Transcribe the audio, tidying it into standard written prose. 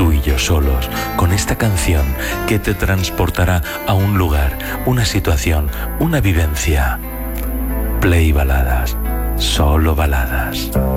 tú y yo solos, con esta canción que te transportará a un lugar, una situación, una vivencia. Play Baladas, solo baladas.